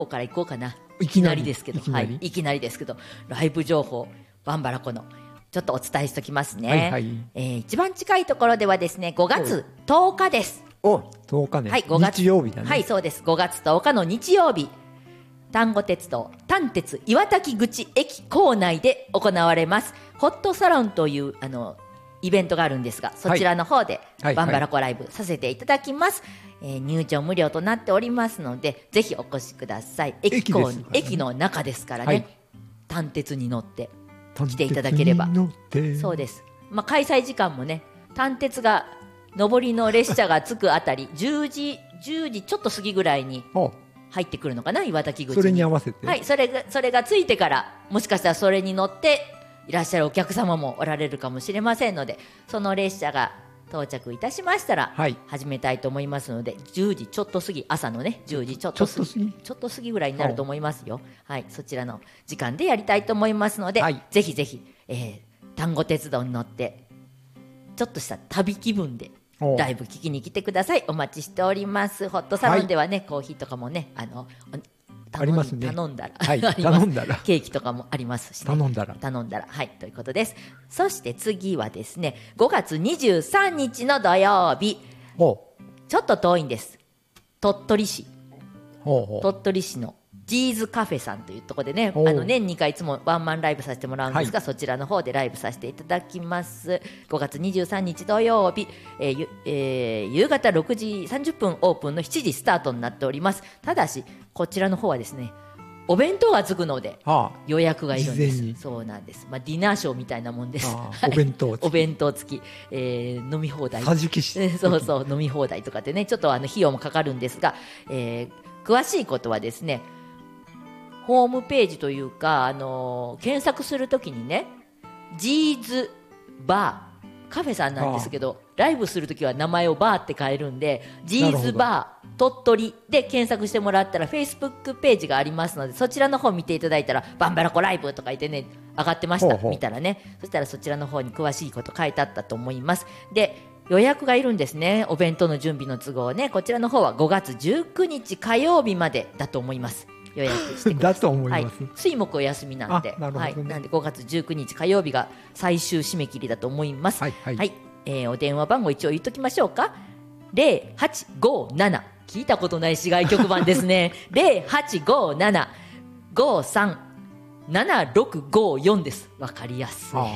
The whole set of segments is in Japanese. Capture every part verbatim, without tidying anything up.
ここから行こうかな。 いきなりいきなりですけど、 いきなりはい、いきなりですけど、ライブ情報、バンバラコのちょっとお伝えしておきますね。 はいはい、 えー、一番近いところではですね、ごがつとおかです。 お、とおかね。 はい、ごがつ日曜日だね。 はい、そうです。ごがつとおかの日曜日、丹後鉄道丹鉄岩滝口駅構内で行われますホットサロンというあのイベントがあるんですが、そちらの方ではいバンバラコライブさせていただきます、はいはい、えー、入場無料となっておりますので、ぜひお越しください。駅構、ね、駅の中ですからね、はい、丹鉄に乗って来ていただければ。そうです、まあ、開催時間もね、丹鉄が上りの列車が着くあたりじゅうじじゅうじちょっと過ぎぐらいに入ってくるのかな、岩滝口に。 それに合わせて、 はい、それがそれがついてから、もしかしたらそれに乗っていらっしゃるお客様もおられるかもしれませんので、その列車が到着いたしましたら始めたいと思いますので、はい、じゅうじちょっと過ぎ、朝のねじゅうじちょっと過ぎ、ちょっと過ぎぐらいになると思いますよ。はい、そちらの時間でやりたいと思いますので、はい、ぜひぜひ、えー、丹後鉄道に乗ってちょっとした旅気分でライブ聞きに来てください。お待ちしております。ホットサロンではね、はい、コーヒーとかもね、あのありますね。 頼んだら、 はい、頼んだらケーキとかもありますし、ね、 頼んだら頼んだらはいということです。そして次はですね、ごがつにじゅうさんにちの土曜日、ほうちょっと遠いんです。鳥取市、ほうほう鳥取市のジーズカフェさんというところでね、あの年にかいいつもワンマンライブさせてもらうんですが、はい、そちらの方でライブさせていただきます。ごがつにじゅうさんにち土曜日、えーえー、夕方ろくじさんじゅっぷんオープンのしちじスタートになっております。ただしこちらの方はですね、お弁当がつくので予約がいるんです。そうなんです、まあ、ディナーショーみたいなもんです。 お弁当付き、 お弁当付き、えー、飲み放題、 桟敷してそうそう飲み放題とかってね、ちょっとあの費用もかかるんですが、えー、詳しいことはですね、ホームページというか、あのー、検索するときにね、ジーズバーカフェさんなんですけど、ライブするときは名前をバーって変えるんで、ジーズバー鳥取で検索してもらったらフェイスブックページがありますので、そちらの方見ていただいたら、バンバラコライブとか言ってね上がってました。ほうほう見たらね、そしたらそちらの方に詳しいこと書いてあったと思います。で、予約がいるんですね。お弁当の準備の都合ね、こちらの方はごがつじゅうくにち火曜日までだと思います。予約してください。 だと思います、 はい、水木お休みなんで、なるほどね、はい、なんでごがつじゅうくにち火曜日が最終締め切りだと思います。はい、はいはい、えー、お電話番号一応言っときましょうか。ゼロはちごーなな、聞いたことない市外局番ですね。ゼロはちごーなな ごーさん ななろくごーよんです。わかりやすい。はい、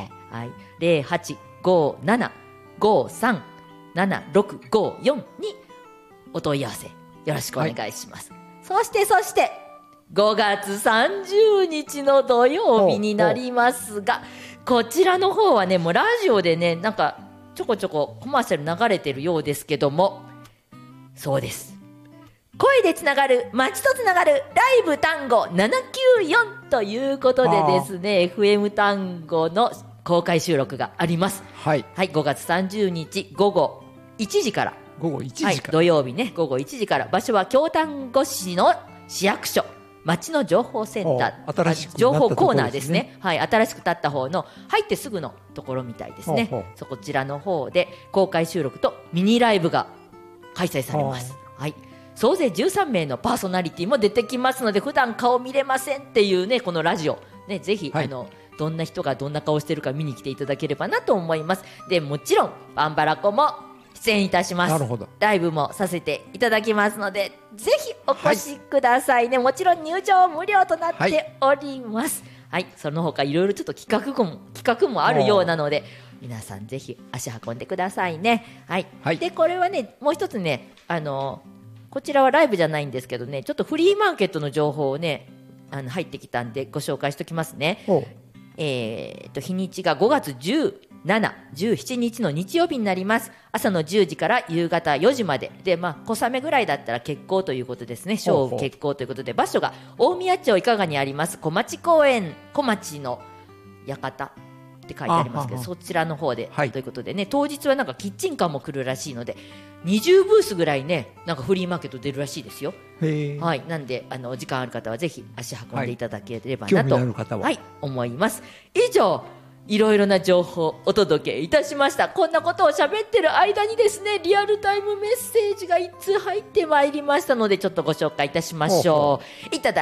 ゼロはちごーなな ごーさん ななろくごーよんにお問い合わせよろしくお願いします。はい、そしてそしてごがつさんじゅうにちの土曜日になりますが、こちらの方はね、もうラジオでね、なんかちょこちょこコマーシャル流れてるようですけども、そうです、声でつながる、街とつながるライブ単語ななきゅうよんということでですね、 エフエム 単語の公開収録があります。はい、はい、ごがつさんじゅうにちごごいちじから、 午後いちじから、はい、 土曜日ね、ごごいちじから、場所は京丹後市の市役所町の情報センター、 新しく情報コーナーですね。はい、新しく建った方の入ってすぐのところみたいですね。ほうほう、そこちらの方で公開収録とミニライブが開催されます。はい、総勢じゅうさんめいのパーソナリティも出てきますので、普段顔見れませんっていうね、このラジオね、ぜひ、はい、あのどんな人がどんな顔してるか見に来ていただければなと思います。で、もちろんバンバラコも出演いたします。なるほど。ライブもさせていただきますので、ぜひお越しくださいね。はい、もちろん入場無料となっております。はい、はい、その他いろいろちょっと企画も企画もあるようなので、皆さんぜひ足運んでくださいね。はい。はい、でこれはね、もう一つね、あのこちらはライブじゃないんですけどね、ちょっとフリーマーケットの情報をね、あの入ってきたんでご紹介しておきますね。えー、と日にちがごがつじゅうしち、じゅうしちにちの日曜日になります。朝のじゅうじから夕方よじまでで、まあ、小雨ぐらいだったら決行ということですね。正午決行ということで、場所が大宮町いかがにあります小町公園小町の館って書いてありますけど、そちらの方で、はい、ということでね、当日はなんかキッチンカーも来るらしいので、にじゅうブースぐらいね、なんかフリーマーケット出るらしいですよ。へー、はい、なんであのお時間ある方はぜひ足運んでいただければなと、はいはい、思います。以上、いろいろな情報をお届けいたしました。こんなことを喋ってる間にですね、リアルタイムメッセージがいっつう入ってまいりましたので、ちょっとご紹介いたしましょう。いただ